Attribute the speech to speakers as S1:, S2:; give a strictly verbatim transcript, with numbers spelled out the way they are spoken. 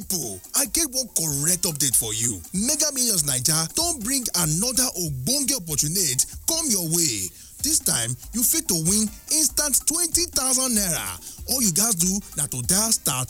S1: pipo, I get one correct update for you. Mega Millions Naija don bring another ogbonge opportunity come your way. This time, you fit to win instant twenty thousand naira. All you guys do na to dial star